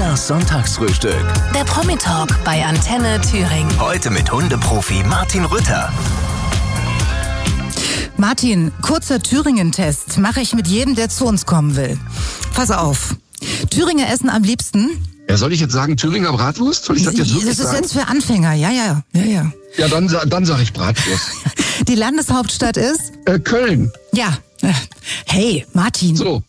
Vollers Sonntagsfrühstück. Der Promi-Talk bei Antenne Thüringen. Heute mit Hundeprofi Martin Rütter. Martin, kurzer Thüringen-Test mache ich mit jedem, der zu uns kommen will. Pass auf. Thüringer essen am liebsten. Ja, soll ich jetzt sagen Thüringer Bratwurst? Soll ich das jetzt wirklich sagen? Das ist jetzt für Anfänger, ja. Ja, dann sag ich Bratwurst. Die Landeshauptstadt ist? Köln. Ja. Hey, Martin. So.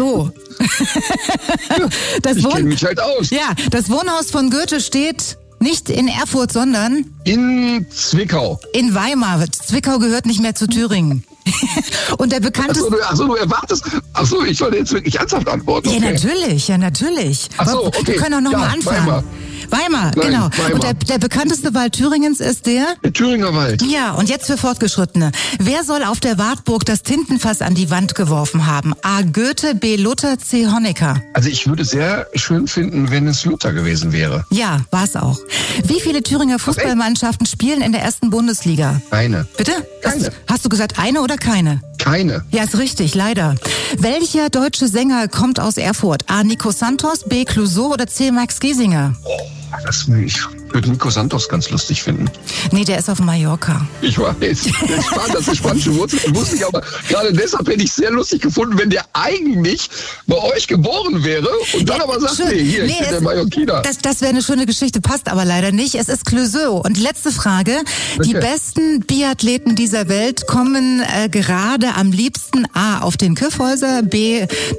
Ich kenne mich halt aus. Ja, das Wohnhaus von Goethe steht nicht in Erfurt, sondern In Zwickau. in Weimar. Zwickau gehört nicht mehr zu Thüringen. Und der bekannteste... Achso, du erwartest. Achso, ich soll jetzt wirklich ernsthaft antworten. Okay. Ja, natürlich. Achso, okay. Wir können auch noch mal anfangen. Weimar, genau. Weimar. Und der bekannteste Wald Thüringens ist der? Der Thüringer Wald. Ja, und jetzt für Fortgeschrittene. Wer soll auf der Wartburg das Tintenfass an die Wand geworfen haben? A. Goethe, B. Luther, C. Honecker. Also ich würde sehr schön finden, wenn es Luther gewesen wäre. Ja, war's auch. Wie viele Thüringer Fußballmannschaften spielen in der ersten Bundesliga? Keine. Bitte? Keine. Hast du gesagt eine oder keine? Keine. Ja, ist richtig, leider. Welcher deutsche Sänger kommt aus Erfurt? A. Nico Santos, B. Clouseau oder C. Max Giesinger? Ich würde Nico Santos ganz lustig finden. Nee, der ist auf Mallorca. Ich weiß, das ist spanische Wurzel, wusste ich, aber gerade deshalb hätte ich es sehr lustig gefunden, wenn der eigentlich bei euch geboren wäre und dann aber sagt, ich bin der Mallorquiner. Das wäre eine schöne Geschichte, passt aber leider nicht. Es ist Clouseau. Und letzte Frage. Okay. Die besten Biathleten dieser Welt kommen gerade am liebsten A. auf den Kyffhäuser, B.